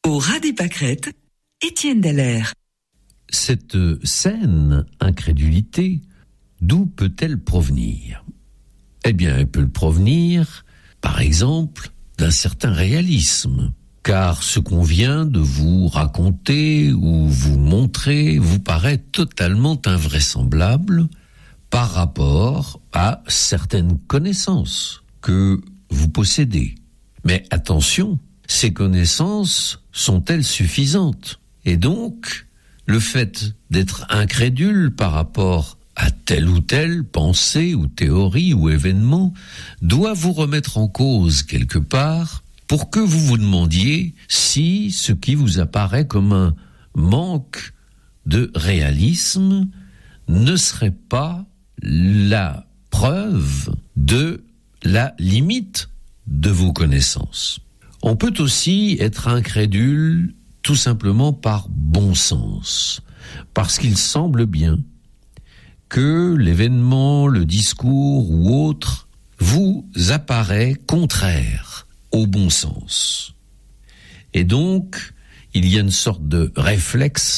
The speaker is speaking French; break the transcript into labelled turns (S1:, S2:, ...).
S1: Au ras des pâquerettes, Étienne Dallaire.
S2: Cette saine incrédulité, d'où peut-elle provenir ? Eh bien, elle peut provenir, par exemple, d'un certain réalisme. Car ce qu'on vient de vous raconter ou vous montrer vous paraît totalement invraisemblable par rapport à certaines connaissances que vous possédez. Mais attention, ces connaissances sont-elles suffisantes ? Et donc, le fait d'être incrédule par rapport à telle ou telle pensée ou théorie ou événement doit vous remettre en cause quelque part pour que vous vous demandiez si ce qui vous apparaît comme un manque de réalisme ne serait pas la preuve de la limite de vos connaissances. On peut aussi être incrédule tout simplement par bon sens, parce qu'il semble bien que l'événement, le discours ou autre vous apparaît contraire au bon sens. Et donc, il y a une sorte de réflexe